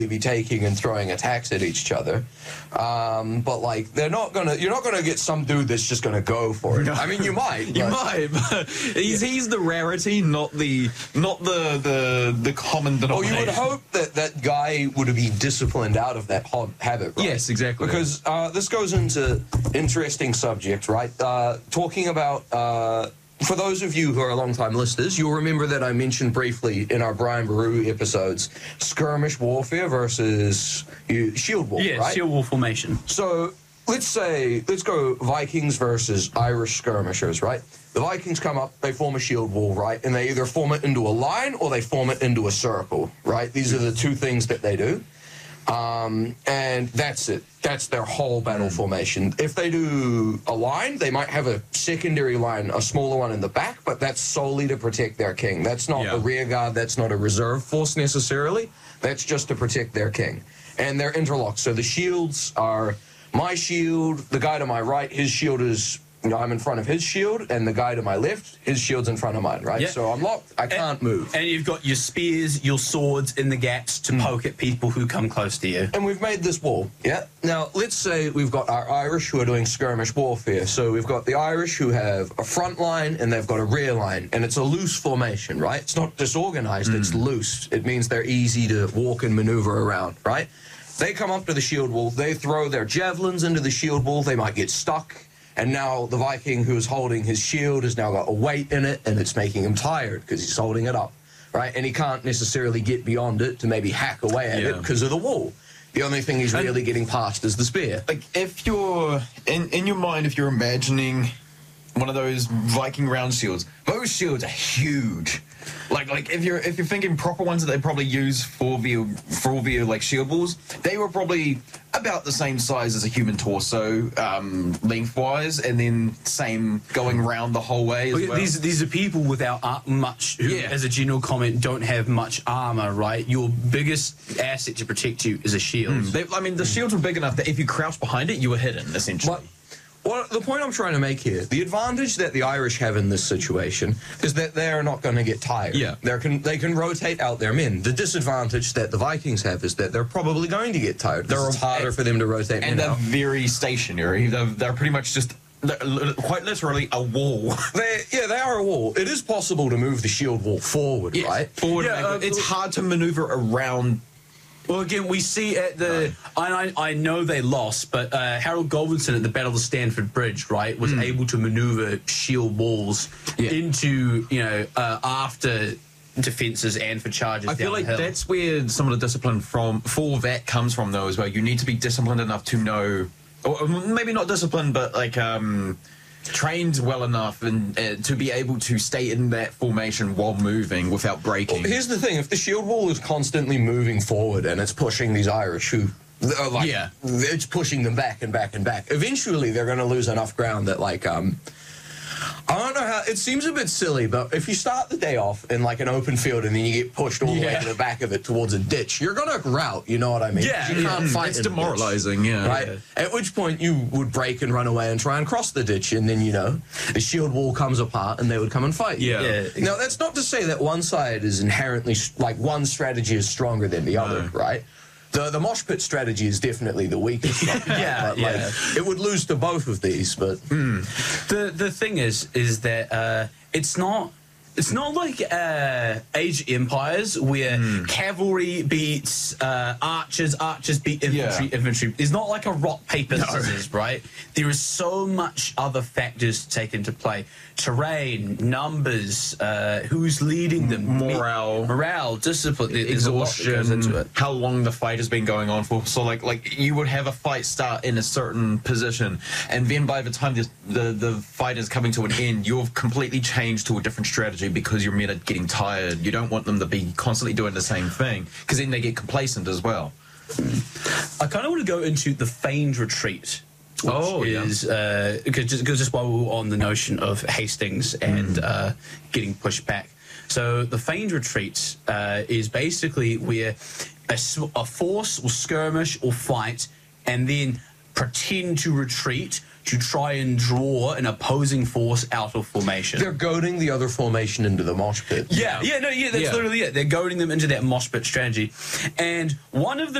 be taking and throwing attacks at each other, but like you're not gonna get some dude that's just gonna go for it. No. I mean, you might. But he's the rarity, not the common denominator. Well, you would hope that that guy would be disciplined out of that habit, right? Yes, exactly. Because this goes into interesting subject, right? Talking about. For those of you who are long-time listeners, you'll remember that I mentioned briefly in our Brian Baru episodes, skirmish warfare versus shield wall, yeah, right? shield wall formation. So let's go Vikings versus Irish skirmishers, right? The Vikings come up, they form a shield wall, right? And they either form it into a line or they form it into a circle, right? These are the two things that they do. And that's it. That's their whole battle formation. If they do a line, they might have a secondary line, a smaller one in the back, but that's solely to protect their king. That's not a rear guard. That's not a reserve force necessarily. That's just to protect their king. And they're interlocked. So the shields are my shield, the guy to my right, his shield is... I'm in front of his shield, and the guy to my left, his shield's in front of mine, right? Yeah. So I'm locked. I can't move. And you've got your spears, your swords in the gaps to poke at people who come close to you. And we've made this wall, yeah? Now, let's say we've got our Irish who are doing skirmish warfare. So we've got the Irish who have a front line, and they've got a rear line. And it's a loose formation, right? It's not disorganized, it's loose. It means they're easy to walk and maneuver around, right? They come up to the shield wall. They throw their javelins into the shield wall. They might get stuck. And now the Viking who is holding his shield has now got a weight in it, and it's making him tired because he's holding it up, right? And he can't necessarily get beyond it to maybe hack away at it because of the wall. The only thing he's really getting past is the spear. Like, if you're, in your mind, if you're imagining one of those Viking round shields, those shields are huge. Like if you're thinking proper ones that they probably use for their like shield walls, they were probably about the same size as a human torso, lengthwise, and then same going round the whole way as well. These are people without much, who, as a general comment, don't have much armor, right? Your biggest asset to protect you is a shield. The shields were big enough that if you crouched behind it, you were hidden, essentially. Well, the point I'm trying to make here, the advantage that the Irish have in this situation is that they're not going to get tired. Yeah. They can rotate out their men. The disadvantage that the Vikings have is that they're probably going to get tired. It's harder for them to rotate men out. And they're very stationary. They're pretty much just... quite literally a wall. They are a wall. It is possible to move the shield wall forward, right? Forward. It's hard to maneuver around. Well, again, we see at the... I know they lost, but Harold Godwinson at the Battle of Stamford Bridge, right, was able to maneuver shield walls into, after defences and for charges down I feel like the hill. that's where some of the discipline for that comes from, though, as well. You need to be disciplined enough to know... Or maybe not disciplined, but, like... trained well enough and to be able to stay in that formation while moving without breaking. Well, here's the thing. If the shield wall is constantly moving forward and it's pushing these Irish who... it's pushing them back and back and back. Eventually, they're going to lose enough ground that, like... I don't know how... It seems a bit silly, but if you start the day off in, like, an open field and then you get pushed all the way to the back of it towards a ditch, you're going to rout, you know what I mean? Yeah. You can't fight It's in a ditch, demoralizing, right? Yeah. At which point you would break and run away and try and cross the ditch, and then, the shield wall comes apart and they would come and fight you. Yeah. Now, that's not to say that one side is inherently... Like, one strategy is stronger than the other, right? The mosh pit strategy is definitely the weakest one. It would lose to both of these, but... The thing is that it's not like Age of Empires where cavalry beats archers beat infantry. It's not like a rock, paper, scissors, right? There is so much other factors to take into play. Terrain, numbers, who's leading them, morale, discipline, exhaustion, goes into it. How long the fight has been going on for. So like you would have a fight start in a certain position, and then by the time the fight is coming to an end, you've completely changed to a different strategy because your men are getting tired. You don't want them to be constantly doing the same thing because then they get complacent as well. I kind of want to go into the feigned retreat. Because just while we were on the notion of Hastings and getting pushed back. So the feigned retreat is basically where a force will skirmish or fight, and then pretend to retreat to try and draw an opposing force out of formation. They're goading the other formation into the mosh pit. That's literally it. They're goading them into that mosh pit strategy. And one of the